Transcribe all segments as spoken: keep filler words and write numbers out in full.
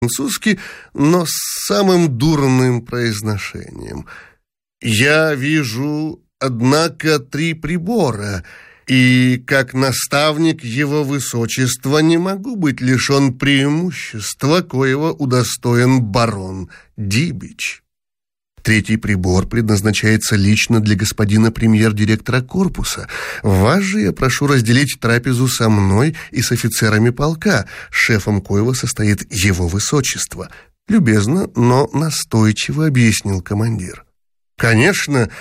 по-французски, но с самым дурным произношением. «Я вижу, однако, три прибора, и как наставник его высочества не могу быть лишен преимущества, коего удостоен барон Дибич». Третий прибор предназначается лично для господина премьер-директора корпуса. Вас же я прошу разделить трапезу со мной и с офицерами полка, шефом коего состоит его высочество. Любезно, но настойчиво объяснил командир. Конечно,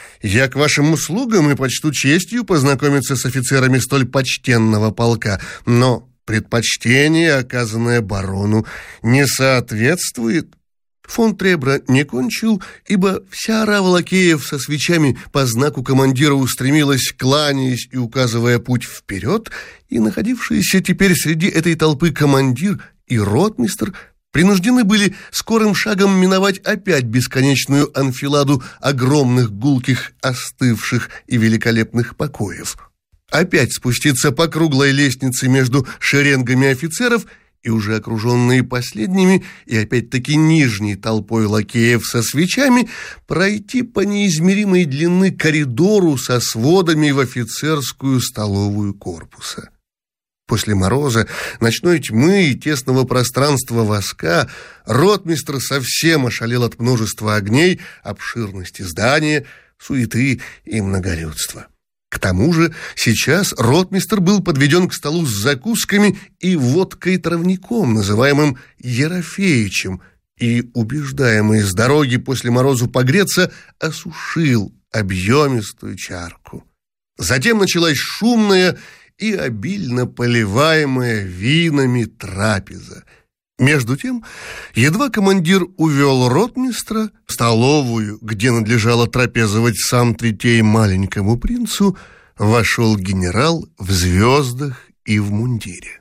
я к вашим услугам и почту честью познакомиться с офицерами столь почтенного полка, но предпочтение, оказанное барону, не соответствует. Фон Требра не кончил, ибо вся орава лакеев со свечами по знаку командира устремилась, кланяясь и указывая путь вперед, и находившиеся теперь среди этой толпы командир и ротмистр принуждены были скорым шагом миновать опять бесконечную анфиладу огромных, гулких, остывших и великолепных покоев, опять спуститься по круглой лестнице между шеренгами офицеров и уже окруженные последними и опять-таки нижней толпой лакеев со свечами пройти по неизмеримой длины коридору со сводами в офицерскую столовую корпуса. После мороза, ночной тьмы и тесного пространства воска ротмистр совсем ошалел от множества огней, обширности здания, суеты и многолюдства. К тому же сейчас ротмистр был подведен к столу с закусками и водкой-травником, называемым Ерофеичем, и, убеждаемый с дороги после морозу погреться, осушил объемистую чарку. Затем началась шумная и обильно поливаемая винами трапеза. Между тем, едва командир увел ротмистра в столовую, где надлежало трапезовать сам Третей маленькому принцу, вошел генерал в звездах и в мундире.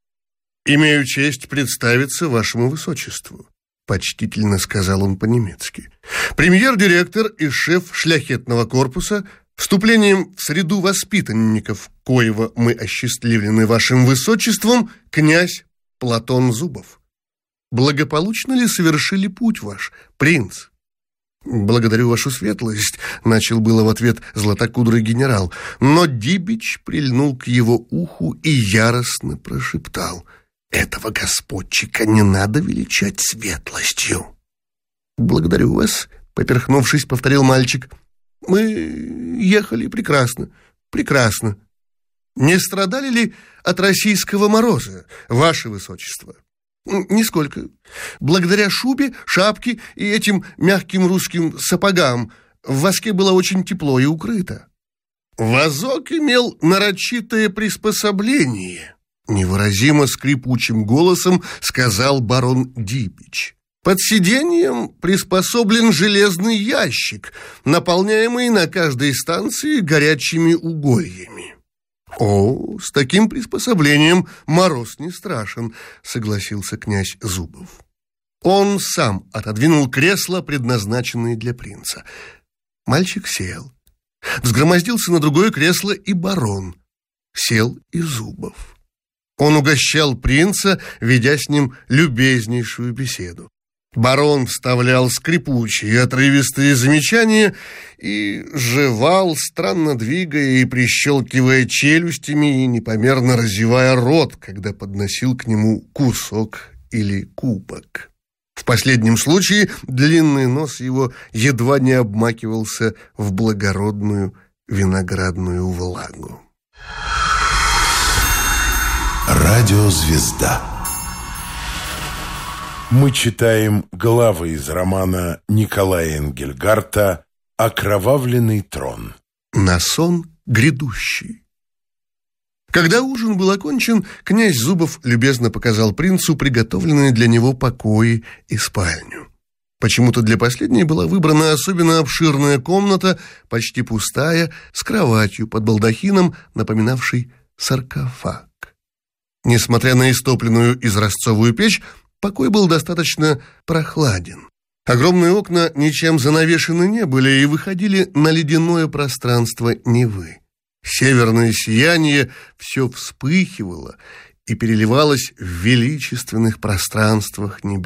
«Имею честь представиться вашему высочеству», — почтительно сказал он по-немецки. «Премьер-директор и шеф шляхетного корпуса, вступлением в среду воспитанников, коего мы осчастливлены вашим высочеством, князь Платон Зубов. Благополучно ли совершили путь ваш, принц?» «Благодарю вашу светлость», — начал было в ответ златокудрый генерал, но Дибич прильнул к его уху и яростно прошептал: «Этого господчика не надо величать светлостью». «Благодарю вас», — поперхнувшись, повторил мальчик. «Мы ехали прекрасно, прекрасно. Не страдали ли от российского мороза, ваше высочество?» «Нисколько. Благодаря шубе, шапке и этим мягким русским сапогам в воске было очень тепло и укрыто». «Возок имел нарочитое приспособление», — невыразимо скрипучим голосом сказал барон Дибич. «Под сиденьем приспособлен железный ящик, наполняемый на каждой станции горячими угольями». «О, с таким приспособлением мороз не страшен», — согласился князь Зубов. Он сам отодвинул кресло, предназначенное для принца. Мальчик сел. Взгромоздился на другое кресло и барон. Сел и Зубов. Он угощал принца, ведя с ним любезнейшую беседу. Барон вставлял скрипучие и отрывистые замечания и жевал, странно двигая и прищелкивая челюстями и непомерно разевая рот, когда подносил к нему кусок или кубок. В последнем случае длинный нос его едва не обмакивался в благородную виноградную влагу. Радиозвезда. Мы читаем главы из романа Николая Энгельгарта «Окровавленный трон». На сон грядущий. Когда ужин был окончен, князь Зубов любезно показал принцу приготовленные для него покои и спальню. Почему-то для последней была выбрана особенно обширная комната, почти пустая, с кроватью под балдахином, напоминавшей саркофаг. Несмотря на истопленную изразцовую печь, покой был достаточно прохладен. Огромные окна ничем занавешены не были и выходили на ледяное пространство Невы. Северное сияние все вспыхивало, и переливалась в величественных пространствах небес.